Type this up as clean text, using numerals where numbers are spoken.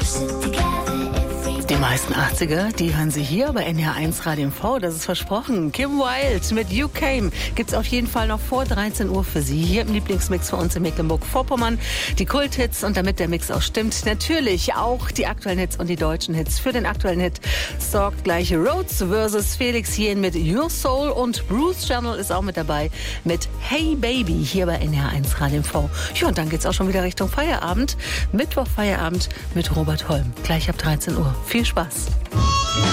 Die meisten 80er, die hören Sie hier bei NH1 Radio MV, das ist versprochen. Kim Wilde mit You Came gibt's auf jeden Fall noch vor 13 Uhr für Sie hier im Lieblingsmix für uns in Mecklenburg-Vorpommern. Die Kulthits und damit der Mix auch stimmt, natürlich auch die aktuellen Hits und die deutschen Hits. Für den aktuellen Hit sorgt gleich Rhodes versus Felix Jähn mit Your Soul und Bruce Channel ist auch mit dabei mit Hey Baby hier bei NH1 Radio MV. Ja, und dann geht's auch schon wieder Richtung Feierabend. Mittwoch Feierabend mit Robert Holm. Gleich ab 13 Uhr. Viel Spaß.